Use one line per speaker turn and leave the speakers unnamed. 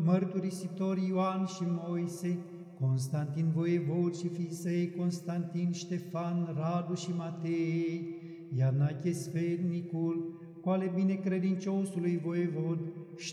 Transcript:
mărturisitori Ioan și Moise, Constantin voievod și fiii săi Constantin, Ștefan, Radu și Matei, Ianache sfetnicul, cu ale binecredinciosului voievod,